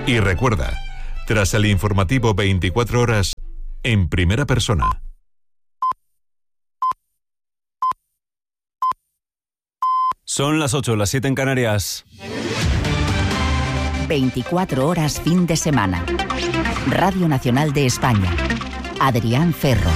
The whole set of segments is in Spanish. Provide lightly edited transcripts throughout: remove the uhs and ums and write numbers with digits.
Y recuerda, tras el informativo 24 horas, en primera persona. Son las 8, las 7 en Canarias. 24 horas fin de semana. Radio Nacional de España. Adrián Ferro.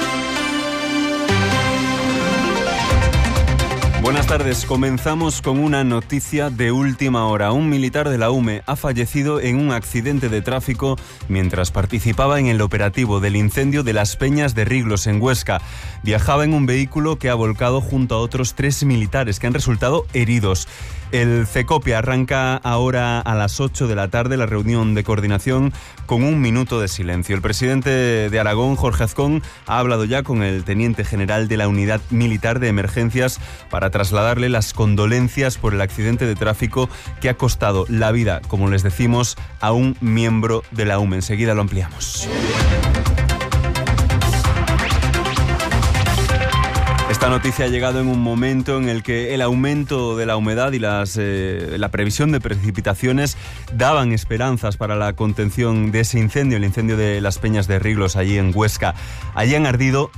Buenas tardes. Comenzamos con una noticia de última hora. Un militar de la UME ha fallecido en un accidente de tráfico mientras participaba en el operativo del incendio de Las Peñas de Riglos, en Huesca. Viajaba en un vehículo que ha volcado junto a otros 3 militares que han resultado heridos. El CECOPE arranca ahora a las 8 de la tarde la reunión de coordinación con un minuto de silencio. El presidente de Aragón, Jorge Azcón, ha hablado ya con el teniente general de la Unidad Militar de Emergencias para trasladarle las condolencias por el accidente de tráfico que ha costado la vida, como les decimos, a un miembro de la UME. Enseguida lo ampliamos. Esta noticia ha llegado en un momento en el que el aumento de la humedad y la previsión de precipitaciones daban esperanzas para la contención de ese incendio, el incendio de Las Peñas de Riglos, allí en Huesca. Allí han ardido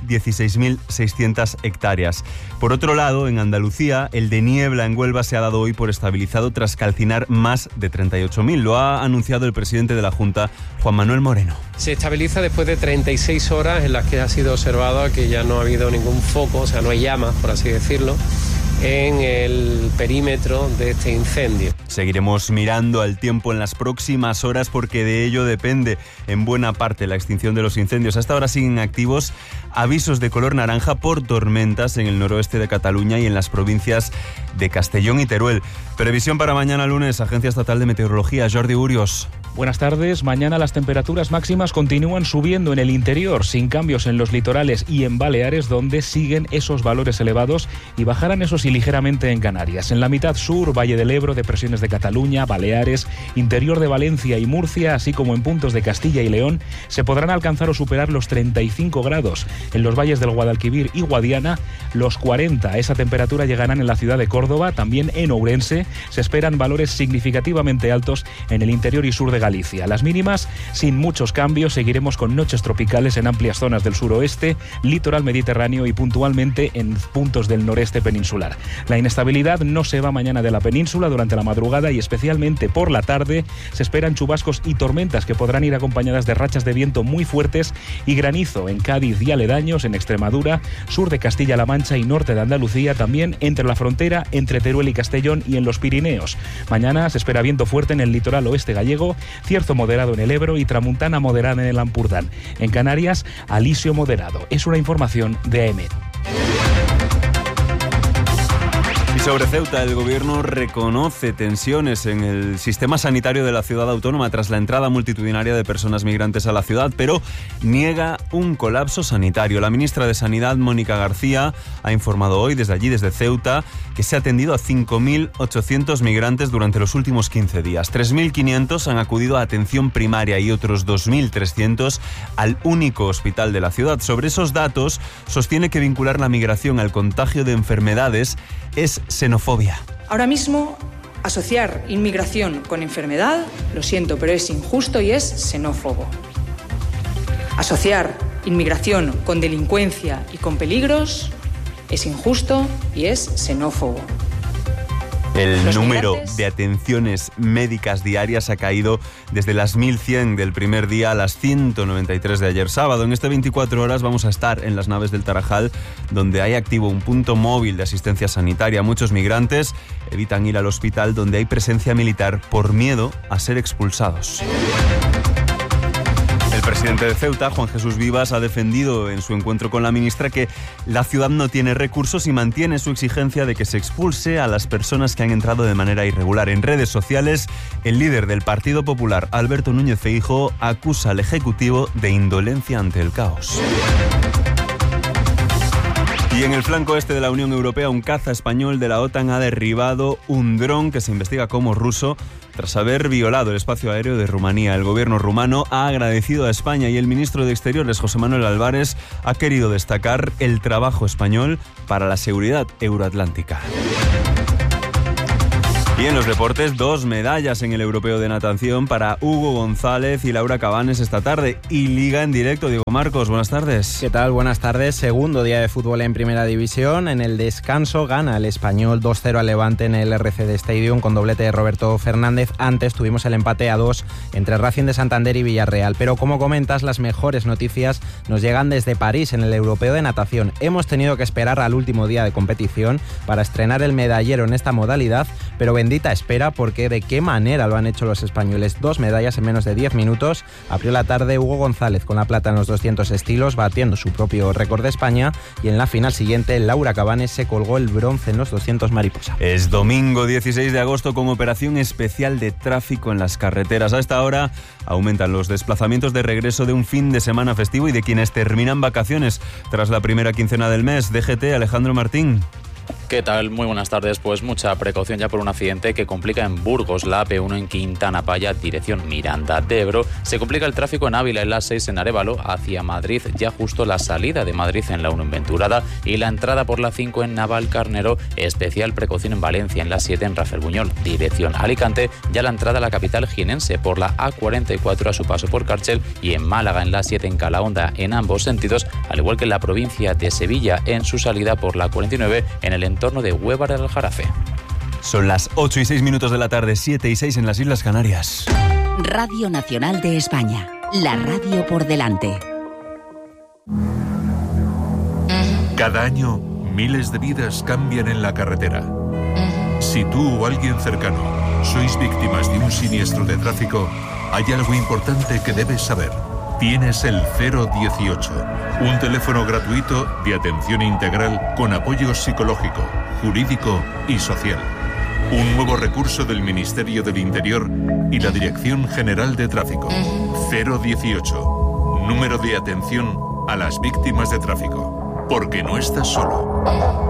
16.600 hectáreas. Por otro lado, en Andalucía, el de niebla en Huelva se ha dado hoy por estabilizado tras calcinar más de 38.000. Lo ha anunciado el presidente de la Junta, Juan Manuel Moreno. Se estabiliza después de 36 horas en las que ha sido observado que ya no ha habido ningún foco, o sea, no hay llamas, por así decirlo, en el perímetro de este incendio. Seguiremos mirando al tiempo en las próximas horas porque de ello depende en buena parte la extinción de los incendios. Hasta ahora siguen activos avisos de color naranja por tormentas en el noroeste de Cataluña y en las provincias de Castellón y Teruel. Previsión para mañana lunes, Agencia Estatal de Meteorología, Jordi Urios. Buenas tardes. Mañana las temperaturas máximas continúan subiendo en el interior, sin cambios en los litorales y en Baleares, donde siguen esos valores elevados, y bajarán eso sí ligeramente en Canarias. En la mitad sur, Valle del Ebro, depresiones de Cataluña, Baleares, interior de Valencia y Murcia, así como en puntos de Castilla y León, se podrán alcanzar o superar los 35 grados. En los valles del Guadalquivir y Guadiana, los 40. Esa temperatura llegarán en la ciudad de Córdoba, también en Ourense. Se esperan valores significativamente altos en el interior y sur de Galicia. Las mínimas, sin muchos cambios, seguiremos con noches tropicales en amplias zonas del suroeste, litoral mediterráneo y puntualmente en puntos del noreste peninsular. La inestabilidad no se va mañana de la península. Durante la madrugada y especialmente por la tarde se esperan chubascos y tormentas que podrán ir acompañadas de rachas de viento muy fuertes y granizo en Cádiz y aledaños, en Extremadura, sur de Castilla-La Mancha y norte de Andalucía, también entre la frontera entre Teruel y Castellón y en los Pirineos. Mañana se espera viento fuerte en el litoral oeste gallego, cierzo moderado en el Ebro y tramuntana moderada en el Ampurdán. En Canarias, alisio moderado. Es una información de AEMET. Y sobre Ceuta, el gobierno reconoce tensiones en el sistema sanitario de la ciudad autónoma tras la entrada multitudinaria de personas migrantes a la ciudad, pero niega un colapso sanitario. La ministra de Sanidad, Mónica García, ha informado hoy desde allí, desde Ceuta, que se ha atendido a 5.800 migrantes durante los últimos 15 días. 3.500 han acudido a atención primaria y otros 2.300 al único hospital de la ciudad. Sobre esos datos, sostiene que vincular la migración al contagio de enfermedades es xenofobia. Ahora mismo, asociar inmigración con enfermedad, lo siento, pero es injusto y es xenófobo. Asociar inmigración con delincuencia y peligros es injusto y es xenófobo. El número de atenciones médicas diarias ha caído desde las 1.100 del primer día a las 193 de ayer sábado. En este 24 horas vamos a estar en las naves del Tarajal, donde hay activo un punto móvil de asistencia sanitaria. Muchos migrantes evitan ir al hospital, donde hay presencia militar por miedo a ser expulsados. El presidente de Ceuta, Juan Jesús Vivas, ha defendido en su encuentro con la ministra que la ciudad no tiene recursos y mantiene su exigencia de que se expulse a las personas que han entrado de manera irregular. En redes sociales, el líder del Partido Popular, Alberto Núñez Feijóo, acusa al Ejecutivo de indolencia ante el caos. Y en el flanco este de la Unión Europea, un caza español de la OTAN ha derribado un dron que se investiga como ruso tras haber violado el espacio aéreo de Rumanía. El gobierno rumano ha agradecido a España y el ministro de Exteriores, José Manuel Álvarez, ha querido destacar el trabajo español para la seguridad euroatlántica. Y en los deportes, 2 medallas en el Europeo de Natación para Hugo González y Laura Cabanes esta tarde. Y Liga en directo. Diego Marcos, buenas tardes. ¿Qué tal? Buenas tardes. Segundo día de fútbol en Primera División. En el descanso gana el Español 2-0 al Levante en el RCD Stadium con doblete de Roberto Fernández. Antes tuvimos el empate a 2 entre Racing de Santander y Villarreal. Pero como comentas, las mejores noticias nos llegan desde París en el Europeo de Natación. Hemos tenido que esperar al último día de competición para estrenar el medallero en esta modalidad, pero bendita espera, porque de qué manera lo han hecho los españoles. 2 medallas en menos de 10 minutos. Abrió la tarde Hugo González con la plata en los 200 estilos, batiendo su propio récord de España, y en la final siguiente Laura Cabanes se colgó el bronce en los 200 mariposa. Es domingo 16 de agosto con operación especial de tráfico en las carreteras. A esta hora aumentan los desplazamientos de regreso de un fin de semana festivo y de quienes terminan vacaciones tras la primera quincena del mes. DGT, Alejandro Martín. ¿Qué tal? Muy buenas tardes. Pues mucha precaución ya por un accidente que complica en Burgos, la AP1 en Quintana Paya, dirección Miranda de Ebro. Se complica el tráfico en Ávila, en la 6 en Arévalo, hacia Madrid, ya justo la salida de Madrid en la 1 en Venturada y la entrada por la 5 en Navalcarnero. Especial precaución en Valencia, en la 7 en Rafael Buñol, dirección Alicante, ya la entrada a la capital jienense por la A44 a su paso por Cárcel, y en Málaga, en la 7 en Calahonda, en ambos sentidos, al igual que en la provincia de Sevilla, en su salida por la 49 en el entorno de Huévar del Aljarafe. Son las 8:06 de la tarde, 7:06 en las Islas Canarias. Radio Nacional de España, la radio por delante. Cada año, miles de vidas cambian en la carretera. Si tú o alguien cercano sois víctimas de un siniestro de tráfico, hay algo importante que debes saber. Tienes el 018, un teléfono gratuito de atención integral con apoyo psicológico, jurídico y social. Un nuevo recurso del Ministerio del Interior y la Dirección General de Tráfico. 018, número de atención a las víctimas de tráfico. Porque no estás solo.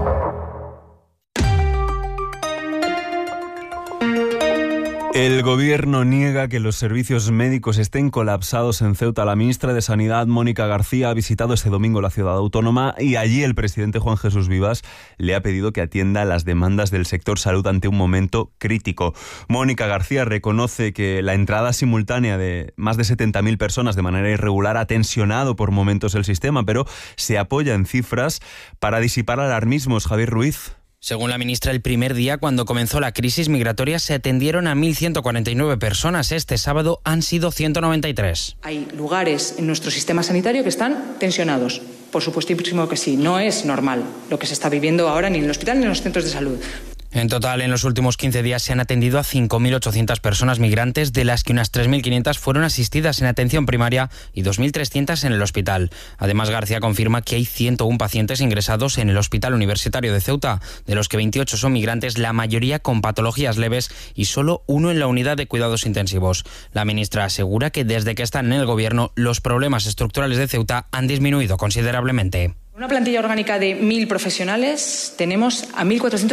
El gobierno niega que los servicios médicos estén colapsados en Ceuta. La ministra de Sanidad, Mónica García, ha visitado este domingo la ciudad autónoma y allí el presidente Juan Jesús Vivas le ha pedido que atienda las demandas del sector salud ante un momento crítico. Mónica García reconoce que la entrada simultánea de más de 70.000 personas de manera irregular ha tensionado por momentos el sistema, pero se apoya en cifras para disipar alarmismos. Javier Ruiz. Según la ministra, el primer día, cuando comenzó la crisis migratoria, se atendieron a 1.149 personas. Este sábado han sido 193. Hay lugares en nuestro sistema sanitario que están tensionados. Por supuestísimo que sí. No es normal lo que se está viviendo ahora ni en el hospital ni en los centros de salud. En total, en los últimos 15 días se han atendido a 5.800 personas migrantes, de las que unas 3.500 fueron asistidas en atención primaria y 2.300 en el hospital. Además, García confirma que hay 101 pacientes ingresados en el Hospital Universitario de Ceuta, de los que 28 son migrantes, la mayoría con patologías leves y solo uno en la unidad de cuidados intensivos. La ministra asegura que desde que están en el gobierno, los problemas estructurales de Ceuta han disminuido considerablemente. Una plantilla orgánica de 1.000 profesionales, tenemos a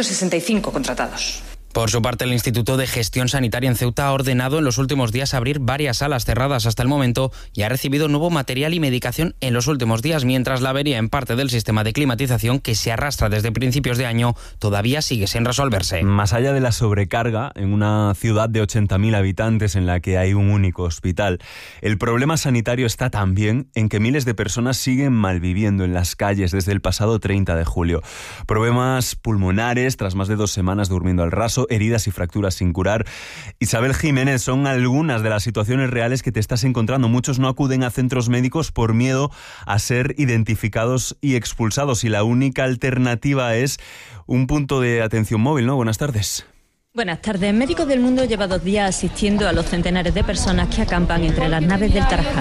1.465 contratados. Por su parte, el Instituto de Gestión Sanitaria en Ceuta ha ordenado en los últimos días abrir varias salas cerradas hasta el momento y ha recibido nuevo material y medicación en los últimos días, mientras la avería en parte del sistema de climatización, que se arrastra desde principios de año, todavía sigue sin resolverse. Más allá de la sobrecarga en una ciudad de 80.000 habitantes en la que hay un único hospital, el problema sanitario está también en que miles de personas siguen malviviendo en las calles desde el pasado 30 de julio. Problemas pulmonares tras más de 2 semanas durmiendo al raso, heridas y fracturas sin curar. Isabel Jiménez, son algunas de las situaciones reales que te estás encontrando. Muchos no acuden a centros médicos por miedo a ser identificados y expulsados, y la única alternativa es un punto de atención móvil, ¿no? Buenas tardes. Buenas tardes. Médicos del Mundo lleva 2 días asistiendo a los centenares de personas que acampan entre las naves del Tarajal.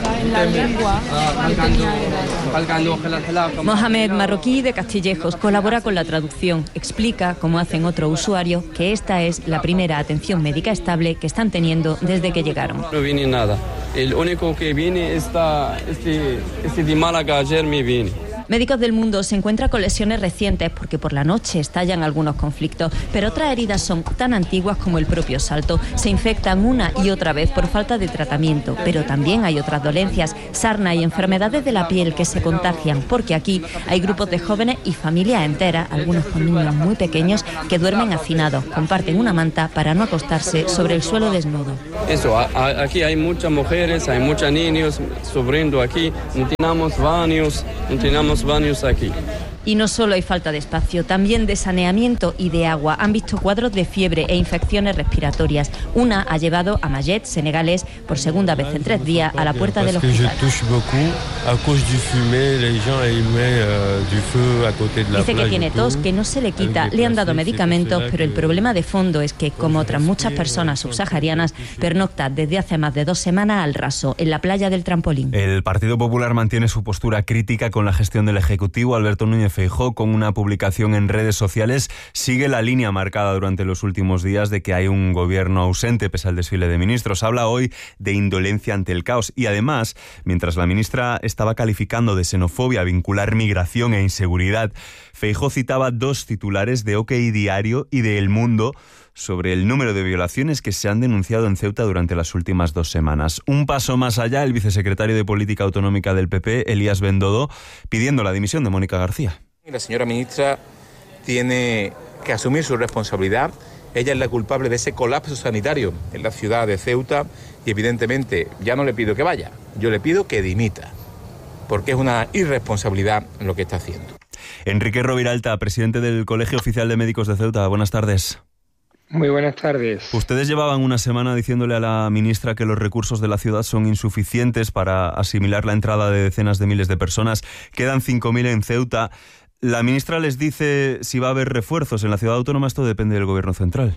Mohamed Marroquí, de Castillejos, colabora con la traducción. Explica, como hacen otros usuarios, que esta es la primera atención médica estable que están teniendo desde que llegaron. No viene nada. El único que viene este de Málaga ayer me viene. Médicos del Mundo se encuentra con lesiones recientes porque por la noche estallan algunos conflictos, pero otras heridas son tan antiguas como el propio salto. Se infectan una y otra vez por falta de tratamiento, pero también hay otras dolencias, sarna y enfermedades de la piel que se contagian, porque aquí hay grupos de jóvenes y familias enteras, algunos con niños muy pequeños, que duermen hacinados, comparten una manta para no acostarse sobre el suelo desnudo. Eso, aquí hay muchas mujeres, hay muchos niños sufriendo aquí, no tenemos baños aquí. Y no solo hay falta de espacio, también de saneamiento y de agua. Han visto cuadros de fiebre e infecciones respiratorias. Una ha llevado a Mayet, senegalés, por segunda vez en 3 días a la puerta del hospital. Dice que tiene tos, que no se le quita, le han dado medicamentos, pero el problema de fondo es que, como otras muchas personas subsaharianas, pernocta desde hace más de 2 semanas al raso, en la playa del Trampolín. El Partido Popular mantiene su postura crítica con la gestión del Ejecutivo. Alberto Núñez Feijóo, con una publicación en redes sociales, sigue la línea marcada durante los últimos días de que hay un gobierno ausente pese al desfile de ministros. Habla hoy de indolencia ante el caos y además, mientras la ministra estaba calificando de xenofobia vincular migración e inseguridad, Feijóo citaba 2 titulares de OK Diario y de El Mundo sobre el número de violaciones que se han denunciado en Ceuta durante las últimas 2 semanas. Un paso más allá, el vicesecretario de Política Autonómica del PP, Elías Bendodo, pidiendo la dimisión de Mónica García. La señora ministra tiene que asumir su responsabilidad. Ella es la culpable de ese colapso sanitario en la ciudad de Ceuta y evidentemente ya no le pido que vaya, yo le pido que dimita, porque es una irresponsabilidad lo que está haciendo. Enrique Roviralta, presidente del Colegio Oficial de Médicos de Ceuta, buenas tardes. Muy buenas tardes. Ustedes llevaban una semana diciéndole a la ministra que los recursos de la ciudad son insuficientes para asimilar la entrada de decenas de miles de personas. Quedan 5.000 en Ceuta. La ministra les dice si va a haber refuerzos en la ciudad autónoma. Esto depende del gobierno central.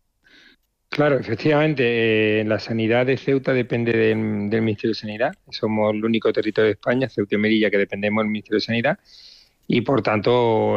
Claro, efectivamente, la sanidad de Ceuta depende del Ministerio de Sanidad. Somos el único territorio de España, Ceuta y Melilla, que dependemos del Ministerio de Sanidad. Y por tanto,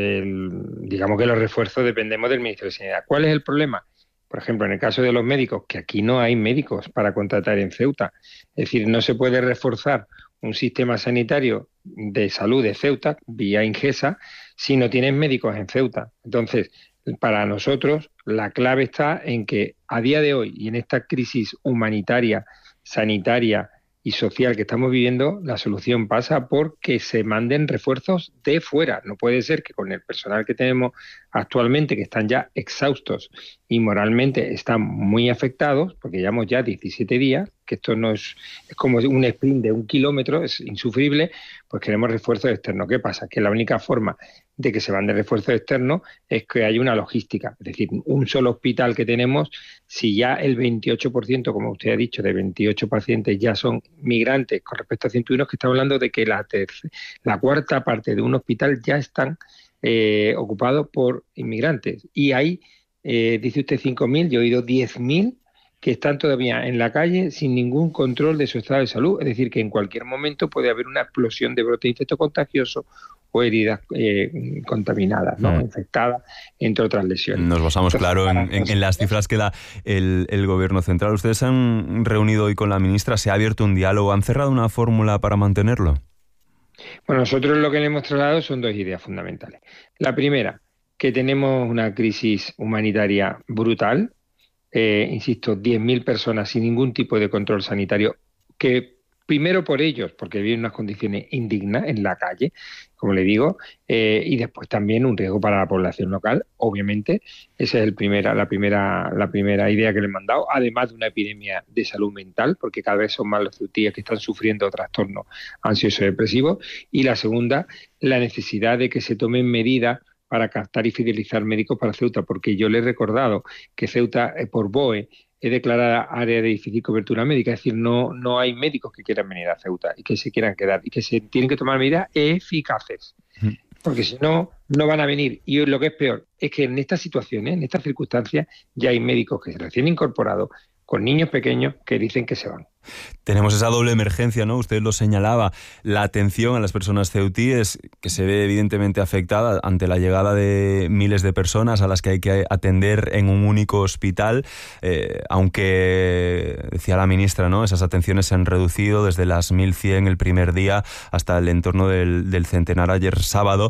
digamos que los refuerzos dependemos del Ministerio de Sanidad. ¿Cuál es el problema? Por ejemplo, en el caso de los médicos, que aquí no hay médicos para contratar en Ceuta. Es decir, no se puede reforzar un sistema sanitario de salud de Ceuta vía Ingesa si no tienes médicos en Ceuta. Entonces, para nosotros, la clave está en que a día de hoy y en esta crisis humanitaria, sanitaria y social que estamos viviendo, la solución pasa por que se manden refuerzos de fuera. No puede ser que con el personal que tenemos actualmente, que están ya exhaustos y moralmente están muy afectados, porque llevamos ya 17 días, que esto no es como un sprint de 1 kilómetro, es insufrible, pues queremos refuerzos externos. ¿Qué pasa? Que la única forma de que se manden refuerzos externos es que haya una logística. Es decir, un solo hospital que tenemos, si ya el 28%, como usted ha dicho, de 28 pacientes ya son migrantes con respecto a 101, que estamos hablando de que la cuarta parte de un hospital ya están ocupados por inmigrantes. Y hay, dice usted 5.000, yo he oído 10.000 que están todavía en la calle sin ningún control de su estado de salud. Es decir, que en cualquier momento puede haber una explosión de brote infecto contagioso o heridas contaminadas, ¿no? Infectadas, entre otras lesiones. Nos basamos, claro, en las cifras que da el gobierno central. ¿Ustedes se han reunido hoy con la ministra? ¿Se ha abierto un diálogo? ¿Han cerrado una fórmula para mantenerlo? Bueno, nosotros lo que le hemos trasladado son 2 ideas fundamentales. La primera, que tenemos una crisis humanitaria brutal, insisto, 10.000 personas sin ningún tipo de control sanitario, que primero por ellos, porque viven en unas condiciones indignas en la calle, como le digo, y después también un riesgo para la población local, obviamente. Esa es la primera idea que le he mandado, además de una epidemia de salud mental, porque cada vez son más los ceutíes que están sufriendo trastornos ansioso-depresivos. Y la segunda, la necesidad de que se tomen medidas para captar y fidelizar médicos para Ceuta, porque yo le he recordado que Ceuta, por BOE, es declarada área de difícil cobertura médica, es decir, no hay médicos que quieran venir a Ceuta y que se quieran quedar, y que se tienen que tomar medidas eficaces, porque si no, no van a venir. Y lo que es peor es que en estas situaciones, en estas circunstancias, ya hay médicos que se recién incorporados, con niños pequeños, que dicen que se van. Tenemos esa doble emergencia, ¿no? Usted lo señalaba, la atención a las personas ceutíes, que se ve evidentemente afectada ante la llegada de miles de personas a las que hay que atender en un único hospital, aunque, decía la ministra, ¿no?, esas atenciones se han reducido desde las 1.100 el primer día hasta el entorno del centenar ayer sábado.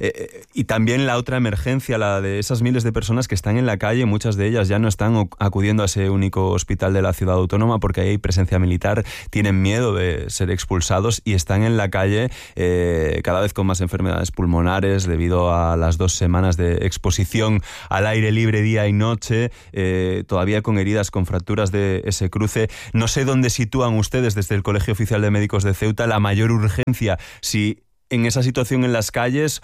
Y también la otra emergencia, la de esas miles de personas que están en la calle, muchas de ellas ya no están acudiendo a ese único hospital de la ciudad autónoma porque ahí hay presencia militar, tienen miedo de ser expulsados y están en la calle cada vez con más enfermedades pulmonares debido a las 2 semanas de exposición al aire libre día y noche, todavía con heridas, con fracturas de ese cruce. No sé dónde sitúan ustedes desde el Colegio Oficial de Médicos de Ceuta la mayor urgencia, si en esa situación en las calles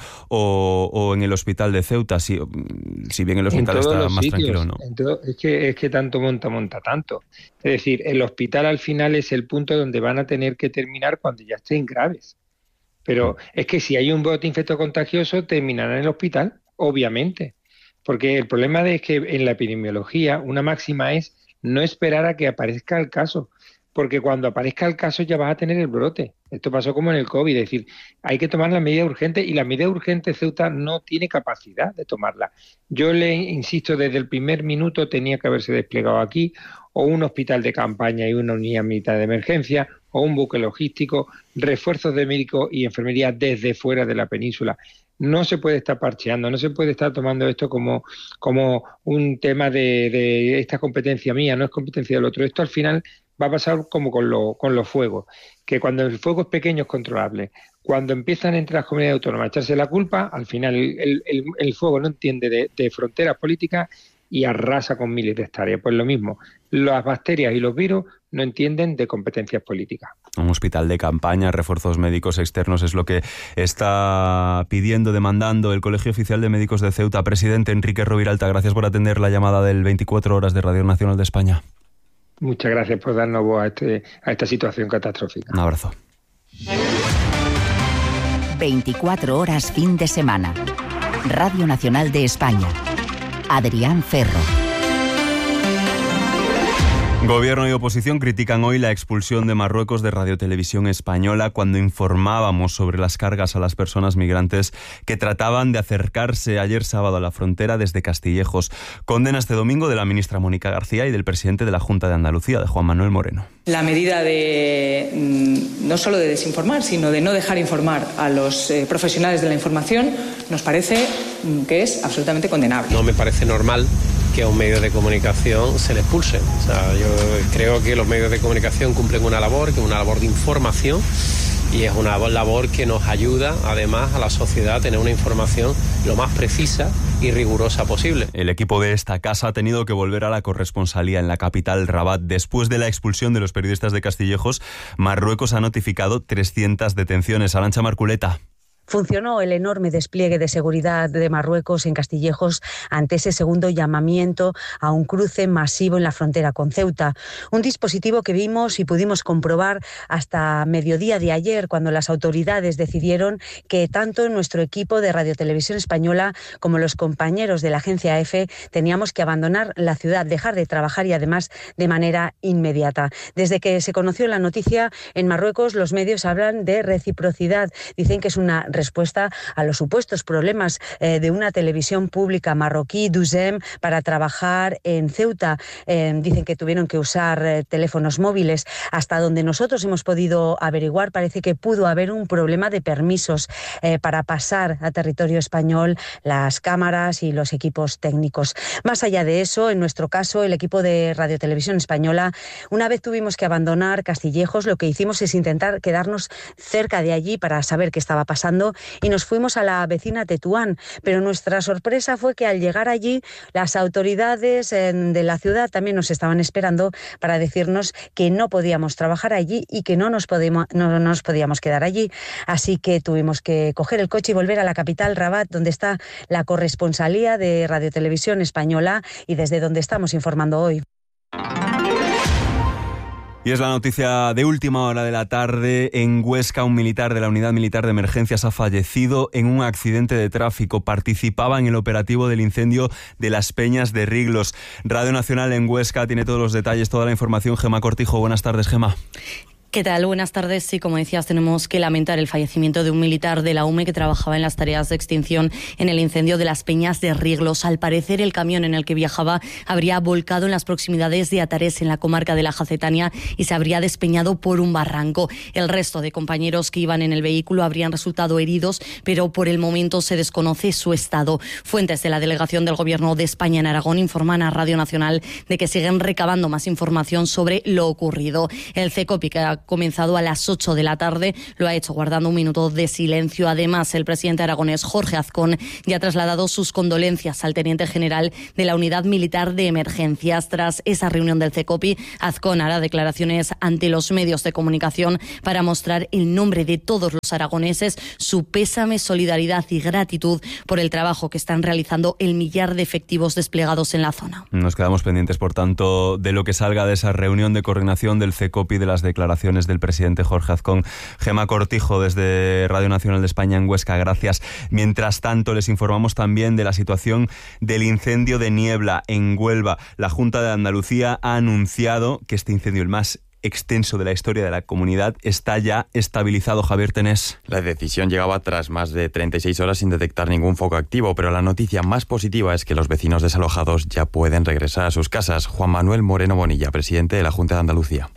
o en el hospital de Ceuta, si bien el hospital está más tranquilo, ¿no? Es que tanto monta tanto. Es decir, el hospital al final es el punto donde van a tener que terminar cuando ya estén graves. Pero es que si hay un brote infectocontagioso, terminará en el hospital, obviamente. Porque el problema es que en la epidemiología una máxima es no esperar a que aparezca el caso, porque cuando aparezca el caso ya vas a tener el brote. Esto pasó como en el COVID, es decir, hay que tomar las medidas urgentes y la medida urgente Ceuta no tiene capacidad de tomarla. Yo le insisto, desde el primer minuto tenía que haberse desplegado aquí o un hospital de campaña y una unidad militar de emergencia o un buque logístico, refuerzos de médicos y enfermería desde fuera de la península. No se puede estar parcheando, no se puede estar tomando esto como un tema de esta competencia mía, no es competencia del otro. Esto al final va a pasar como con los fuegos, que cuando el fuego es pequeño es controlable. Cuando empiezan entre las comunidades autónomas a echarse la culpa, al final el fuego no entiende de fronteras políticas y arrasa con miles de hectáreas. Pues lo mismo, las bacterias y los virus no entienden de competencias políticas. Un hospital de campaña, refuerzos médicos externos es lo que está pidiendo, demandando el Colegio Oficial de Médicos de Ceuta. Presidente Enrique Roviralta, gracias por atender la llamada del 24 Horas de Radio Nacional de España. Muchas gracias por darnos voz a esta situación catastrófica. Un abrazo. 24 horas fin de semana. Radio Nacional de España. Adrián Ferro. Gobierno y oposición critican hoy la expulsión de Marruecos de Radio Televisión Española cuando informábamos sobre las cargas a las personas migrantes que trataban de acercarse ayer sábado a la frontera desde Castillejos. Condena este domingo de la ministra Mónica García y del presidente de la Junta de Andalucía, de Juan Manuel Moreno. La medida de no solo de desinformar, sino de no dejar informar a los profesionales de la información nos parece que es absolutamente condenable. No me parece normal que a un medio de comunicación se le expulse. O sea, yo creo que los medios de comunicación cumplen una labor, que es una labor de información, y es una labor que nos ayuda además a la sociedad a tener una información lo más precisa y rigurosa posible. El equipo de esta casa ha tenido que volver a la corresponsalía en la capital, Rabat. Después de la expulsión de los periodistas de Castillejos, Marruecos ha notificado 300 detenciones. Arantxa Marculeta. Funcionó el enorme despliegue de seguridad de Marruecos en Castillejos ante ese segundo llamamiento a un cruce masivo en la frontera con Ceuta. Un dispositivo que vimos y pudimos comprobar hasta mediodía de ayer, cuando las autoridades decidieron que tanto nuestro equipo de Radio Televisión Española como los compañeros de la agencia EFE teníamos que abandonar la ciudad, dejar de trabajar y además de manera inmediata. Desde que se conoció la noticia en Marruecos, los medios hablan de reciprocidad. Dicen que es una respuesta a los supuestos problemas de una televisión pública marroquí, Duzem, para trabajar en Ceuta. Dicen que tuvieron que usar teléfonos móviles. Hasta donde nosotros hemos podido averiguar, parece que pudo haber un problema de permisos para pasar a territorio español las cámaras y los equipos técnicos. Más allá de eso, en nuestro caso, el equipo de Radio Televisión Española, una vez tuvimos que abandonar Castillejos, lo que hicimos es intentar quedarnos cerca de allí para saber qué estaba pasando, y nos fuimos a la vecina Tetuán. Pero nuestra sorpresa fue que al llegar allí, las autoridades de la ciudad también nos estaban esperando para decirnos que no podíamos trabajar allí y que no nos podíamos quedar allí. Así que tuvimos que coger el coche y volver a la capital, Rabat, donde está la corresponsalía de Radio Televisión Española y desde donde estamos informando hoy. Y es la noticia de última hora de la tarde. En Huesca, un militar de la Unidad Militar de Emergencias ha fallecido en un accidente de tráfico. Participaba en el operativo del incendio de Las Peñas de Riglos. Radio Nacional en Huesca tiene todos los detalles, toda la información. Gemma Cortijo, buenas tardes, Gemma. ¿Qué tal? Buenas tardes. Sí, como decías, tenemos que lamentar el fallecimiento de un militar de la UME que trabajaba en las tareas de extinción en el incendio de Las Peñas de Riglos. Al parecer, el camión en el que viajaba habría volcado en las proximidades de Atares, en la comarca de la Jacetania, y se habría despeñado por un barranco. El resto de compañeros que iban en el vehículo habrían resultado heridos, pero por el momento se desconoce su estado. Fuentes de la Delegación del Gobierno de España en Aragón informan a Radio Nacional de que siguen recabando más información sobre lo ocurrido. El CECOPI, que ha comenzado a las 8 de la tarde, lo ha hecho guardando un minuto de silencio. Además, el presidente aragonés, Jorge Azcón, ya ha trasladado sus condolencias al teniente general de la Unidad Militar de Emergencias. Tras esa reunión del CECOPI, Azcón hará declaraciones ante los medios de comunicación para mostrar en nombre de todos los aragoneses su pésame, solidaridad y gratitud por el trabajo que están realizando el millar de efectivos desplegados en la zona. Nos quedamos pendientes, por tanto, de lo que salga de esa reunión de coordinación del CECOPI, de las declaraciones del presidente Jorge Azcón. Gemma Cortijo, desde Radio Nacional de España en Huesca, gracias. Mientras tanto, les informamos también de la situación del incendio de Niebla en Huelva. La Junta de Andalucía ha anunciado que este incendio, el más extenso de la historia de la comunidad, está ya estabilizado. Javier Tenés. La decisión llegaba tras más de 36 horas sin detectar ningún foco activo, pero la noticia más positiva es que los vecinos desalojados ya pueden regresar a sus casas. Juan Manuel Moreno Bonilla, presidente de la Junta de Andalucía.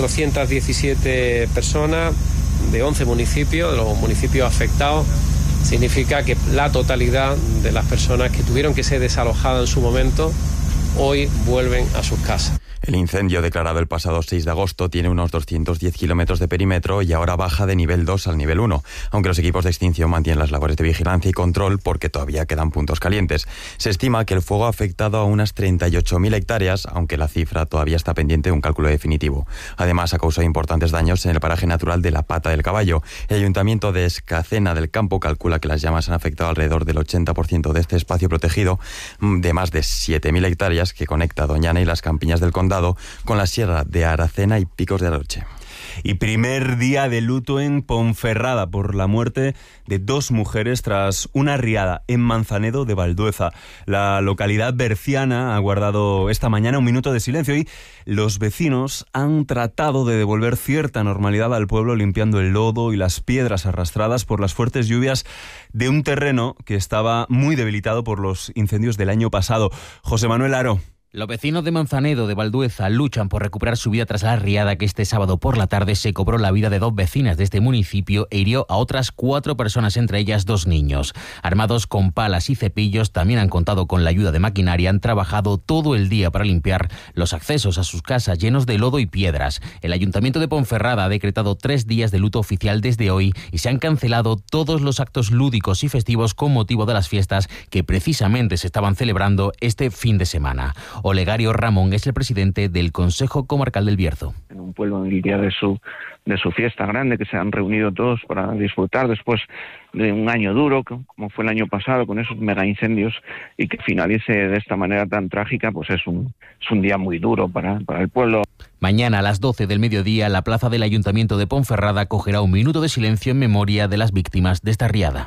417 personas de 11 municipios, de los municipios afectados. Significa que la totalidad de las personas que tuvieron que ser desalojadas en su momento hoy vuelven a sus casas. El incendio, declarado el pasado 6 de agosto, tiene unos 210 kilómetros de perímetro y ahora baja de nivel 2 al nivel 1, aunque los equipos de extinción mantienen las labores de vigilancia y control porque todavía quedan puntos calientes. Se estima que el fuego ha afectado a unas 38.000 hectáreas, aunque la cifra todavía está pendiente de un cálculo definitivo. Además, ha causado importantes daños en el paraje natural de la Pata del Caballo. El Ayuntamiento de Escacena del Campo calcula que las llamas han afectado alrededor del 80% de este espacio protegido de más de 7.000 hectáreas que conecta Doñana y las Campiñas del Condado con la Sierra de Aracena y Picos de Aroche. Y primer día de luto en Ponferrada por la muerte de 2 mujeres tras una riada en Manzanedo de Valdueza. La localidad berciana ha guardado esta mañana un minuto de silencio y los vecinos han tratado de devolver cierta normalidad al pueblo limpiando el lodo y las piedras arrastradas por las fuertes lluvias de un terreno que estaba muy debilitado por los incendios del año pasado. José Manuel Aro. Los vecinos de Manzanedo de Valdueza luchan por recuperar su vida tras la riada que este sábado por la tarde se cobró la vida de 2 vecinas de este municipio e hirió a otras 4 personas, entre ellas 2 niños. Armados con palas y cepillos, también han contado con la ayuda de maquinaria, han trabajado todo el día para limpiar los accesos a sus casas llenos de lodo y piedras. El Ayuntamiento de Ponferrada ha decretado 3 días de luto oficial desde hoy y se han cancelado todos los actos lúdicos y festivos con motivo de las fiestas que precisamente se estaban celebrando este fin de semana. Olegario Ramón es el presidente del Consejo Comarcal del Bierzo. En un pueblo, en el día de su fiesta grande, que se han reunido todos para disfrutar después de un año duro, como fue el año pasado, con esos mega incendios, y que finalice de esta manera tan trágica, pues es un día muy duro para el pueblo. Mañana a las 12 del mediodía, la plaza del Ayuntamiento de Ponferrada acogerá un minuto de silencio en memoria de las víctimas de esta riada.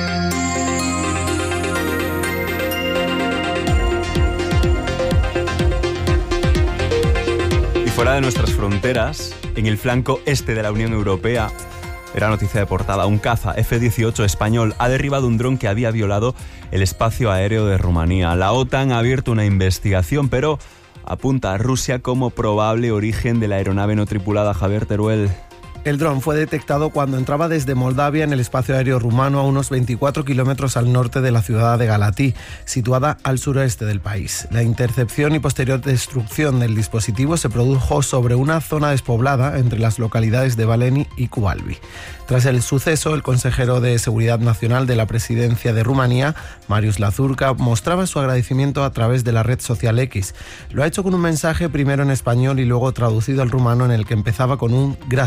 Fuera de nuestras fronteras, en el flanco este de la Unión Europea, era noticia de portada, un caza F-18 español ha derribado un dron que había violado el espacio aéreo de Rumanía. La OTAN ha abierto una investigación, pero apunta a Rusia como probable origen de la aeronave no tripulada. Javier Teruel. El dron fue detectado cuando entraba desde Moldavia en el espacio aéreo rumano a unos 24 kilómetros al norte de la ciudad de Galatí, situada al suroeste del país. La intercepción y posterior destrucción del dispositivo se produjo sobre una zona despoblada entre las localidades de Valeni y Cubalbi. Tras el suceso, el consejero de Seguridad Nacional de la Presidencia de Rumanía, Marius Lazurca, mostraba su agradecimiento a través de la red social X. Lo ha hecho con un mensaje primero en español y luego traducido al rumano en el que empezaba con un «Gracias España».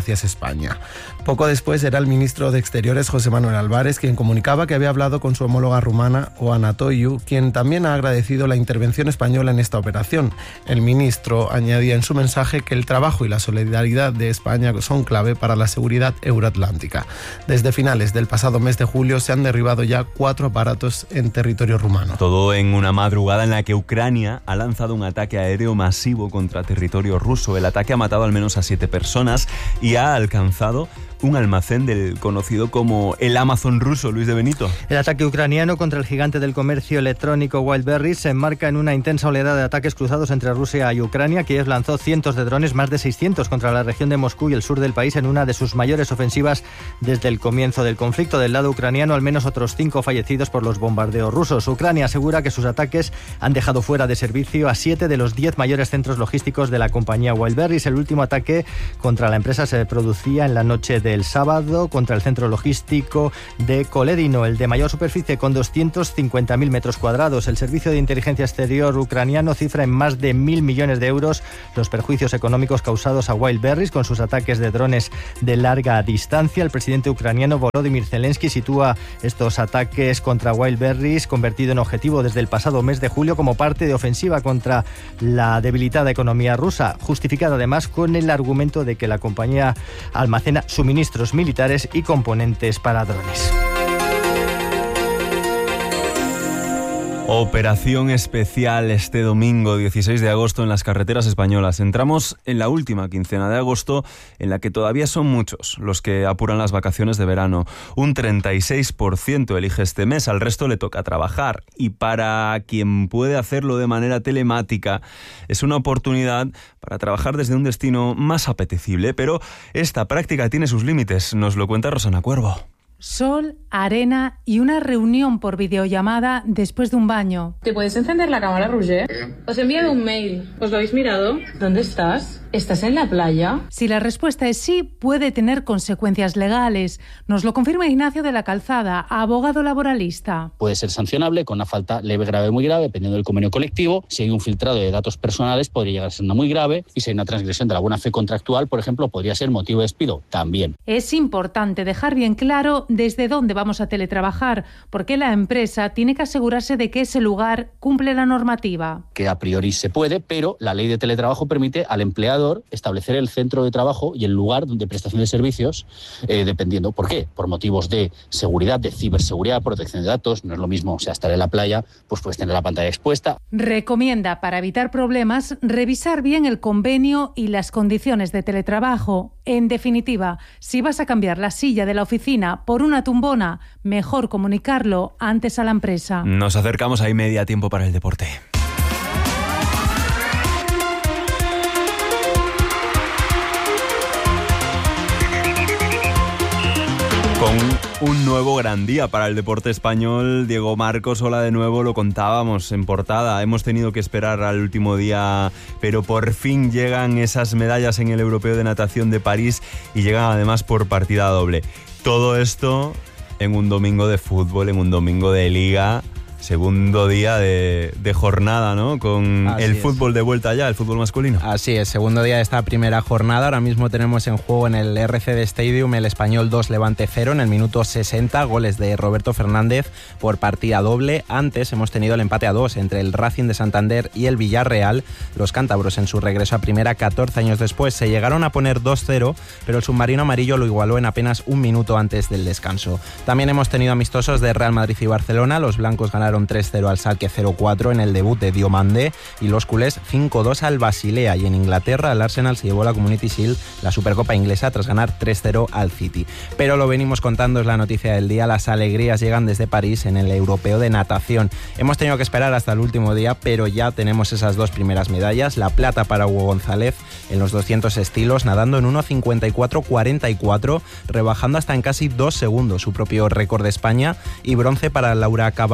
España. Poco después era el ministro de Exteriores, José Manuel Álvarez, quien comunicaba que había hablado con su homóloga rumana, Oana Toiu, quien también ha agradecido la intervención española en esta operación. El ministro añadía en su mensaje que el trabajo y la solidaridad de España son clave para la seguridad euroatlántica. Desde finales del pasado mes de julio se han derribado ya 4 aparatos en territorio rumano. Todo en una madrugada en la que Ucrania ha lanzado un ataque aéreo masivo contra territorio ruso. El ataque ha matado al menos a 7 personas y ha alcanzado un almacén del conocido como el Amazon ruso. Luis de Benito. El ataque ucraniano contra el gigante del comercio electrónico Wildberries se enmarca en una intensa oleada de ataques cruzados entre Rusia y Ucrania. Kiev lanzó cientos de drones, más de 600 contra la región de Moscú y el sur del país en una de sus mayores ofensivas desde el comienzo del conflicto. Del lado ucraniano, al menos otros 5 fallecidos por los bombardeos rusos. Ucrania asegura que sus ataques han dejado fuera de servicio a 7 de los 10 mayores centros logísticos de la compañía Wildberries. El último ataque contra la empresa se producía en la noche del sábado contra el centro logístico de Koledino, el de mayor superficie con 250.000 metros cuadrados. El servicio de inteligencia exterior ucraniano cifra en más de 1.000 millones de euros los perjuicios económicos causados a Wildberries con sus ataques de drones de larga distancia. El presidente ucraniano Volodymyr Zelensky sitúa estos ataques contra Wildberries, convertido en objetivo desde el pasado mes de julio, como parte de ofensiva contra la debilitada economía rusa, justificada además con el argumento de que la compañía almacena suministros militares y componentes para drones. Operación especial este domingo 16 de agosto en las carreteras españolas. Entramos en la última quincena de agosto, en la que todavía son muchos los que apuran las vacaciones de verano. Un 36% elige este mes, al resto le toca trabajar. Y para quien puede hacerlo de manera telemática, es una oportunidad para trabajar desde un destino más apetecible. Pero esta práctica tiene sus límites, nos lo cuenta Rosana Cuervo. Sol, arena y una reunión por videollamada después de un baño. ¿Te puedes encender la cámara, Roger? Os he enviado un mail. ¿Os lo habéis mirado? ¿Dónde estás? ¿Estás en la playa? Si la respuesta es sí, puede tener consecuencias legales. Nos lo confirma Ignacio de la Calzada, abogado laboralista. Puede ser sancionable con una falta leve, grave, muy grave, dependiendo del convenio colectivo. Si hay un filtrado de datos personales, podría llegar a ser una muy grave. Y si hay una transgresión de la buena fe contractual, por ejemplo, podría ser motivo de despido también. Es importante dejar bien claro desde dónde vamos a teletrabajar, porque la empresa tiene que asegurarse de que ese lugar cumple la normativa. Que a priori se puede, pero la ley de teletrabajo permite al empleador establecer el centro de trabajo y el lugar de prestación de servicios, dependiendo. ¿Por qué? Por motivos de seguridad, de ciberseguridad, protección de datos. No es lo mismo, o sea, estar en la playa, pues puedes tener la pantalla expuesta. Recomienda, para evitar problemas, revisar bien el convenio y las condiciones de teletrabajo. En definitiva, si vas a cambiar la silla de la oficina por una tumbona, mejor comunicarlo antes a la empresa. Nos acercamos a media tiempo para el deporte. Con un nuevo gran día para el deporte español. Diego Marcos, hola de nuevo, lo contábamos en portada. Hemos tenido que esperar al último día, pero por fin llegan esas medallas en el Europeo de Natación de París y llegan además por partida doble. Todo esto en un domingo de fútbol, en un domingo de liga. Segundo día de jornada, ¿no? Con el fútbol de vuelta ya, el fútbol masculino. Así es, segundo día de esta primera jornada. Ahora mismo tenemos en juego en el RCD Stadium el Español 2, Levante 0 en el minuto 60. Goles de Roberto Fernández por partida doble. Antes hemos tenido el empate a 2 entre el Racing de Santander y el Villarreal. Los cántabros en su regreso a primera 14 años después se llegaron a poner 2-0, pero el submarino amarillo lo igualó en apenas un minuto antes del descanso. También hemos tenido amistosos de Real Madrid y Barcelona. Los blancos ganaron 3-0 al Schalke 0-4 en el debut de Diomandé y los culés 5-2 al Basilea. Y en Inglaterra el Arsenal se llevó la Community Shield, la Supercopa inglesa, tras ganar 3-0 al City. Pero lo venimos contando, es la noticia del día. Las alegrías llegan desde París en el Europeo de Natación. Hemos tenido que esperar hasta el último día, pero ya tenemos esas dos primeras medallas. La plata para Hugo González en los 200 estilos, nadando en 1.54.44, rebajando hasta en casi 2 segundos su propio récord de España. Y bronce para Laura Cabanes en los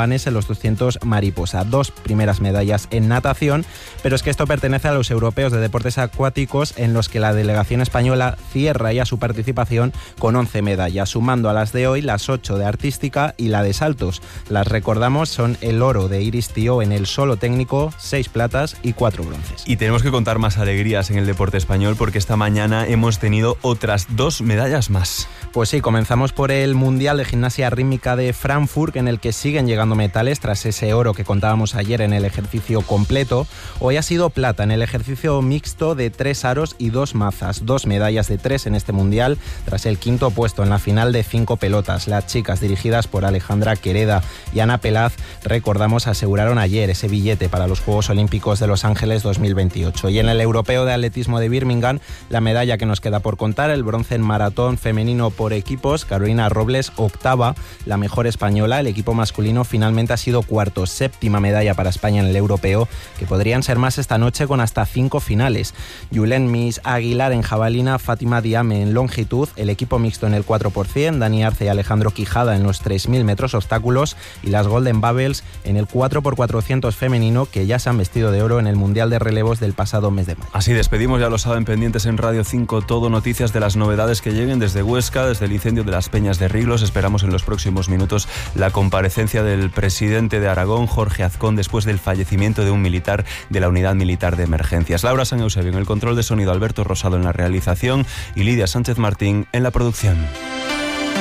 los 200 mariposa. 2 primeras medallas en natación, pero es que esto pertenece a los europeos de deportes acuáticos, en los que la delegación española cierra ya su participación con 11 medallas, sumando a las de hoy las 8 de artística y la de saltos. Las recordamos, son el oro de Iris Tío en el solo técnico, 6 platas y 4 bronces. Y tenemos que contar más alegrías en el deporte español, porque esta mañana hemos tenido otras 2 medallas más. Pues sí, comenzamos por el Mundial de Gimnasia Rítmica de Frankfurt, en el que siguen llegando metales tras ese oro que contábamos ayer en el ejercicio completo. Hoy ha sido plata en el ejercicio mixto de 3 aros y 2 mazas. 2 medallas de 3 en este Mundial, tras el quinto puesto en la final de 5 pelotas. Las chicas, dirigidas por Alejandra Quereda y Ana Pelaz, recordamos, aseguraron ayer ese billete para los Juegos Olímpicos de Los Ángeles 2028. Y en el Europeo de Atletismo de Birmingham, la medalla que nos queda por contar, el bronce en maratón femenino por equipos. Carolina Robles, octava, la mejor española. El equipo masculino finalmente ha sido cuarto. 7ª medalla para España en el europeo, que podrían ser más esta noche con hasta 5 finales. Julen Miss Aguilar en jabalina, Fátima Diame en longitud, el equipo mixto en el 4%, Dani Arce y Alejandro Quijada en los 3.000 metros obstáculos, y las Golden Bubbles en el 4x400 femenino, que ya se han vestido de oro en el Mundial de Relevos del pasado mes de mayo. Así despedimos, ya lo saben, pendientes en Radio 5 todo, noticias de las novedades que lleguen desde Huesca, desde el incendio de las Peñas de Riglos. Esperamos en los próximos minutos la comparecencia del presidente de Aragón, Jorge Azcón, después del fallecimiento de un militar de la Unidad Militar de Emergencias. Laura San Eusebio en el control de sonido, Alberto Rosado en la realización y Lidia Sánchez Martín en la producción.